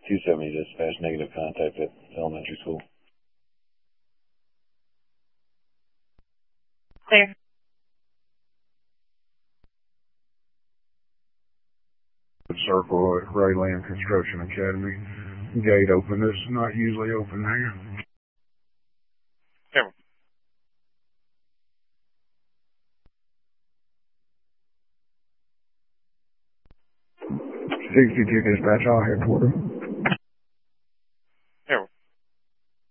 270 dispatch, negative contact at elementary school. Clear. Circle at Rayland Construction Academy. Gate open. It's not usually open there. Sure. 62 dispatch, I'll head for him.